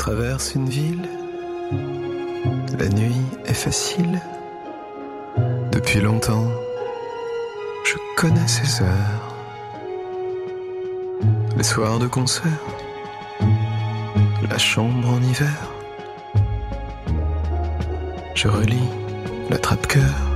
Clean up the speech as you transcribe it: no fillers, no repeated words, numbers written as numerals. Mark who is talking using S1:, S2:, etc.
S1: traverse une ville, la nuit est facile. Depuis longtemps, je connais ces heures. Les soirs de concert, la chambre en hiver. Je relis l'attrape-cœur.